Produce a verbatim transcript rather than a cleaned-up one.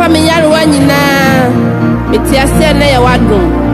fa me yarewa nyinaa. Meti ase na yɛ wadom.